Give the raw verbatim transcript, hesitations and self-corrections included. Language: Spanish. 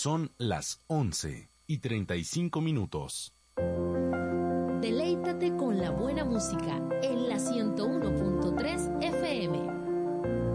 Son las once y treinta y cinco minutos. Deleítate con la buena música en las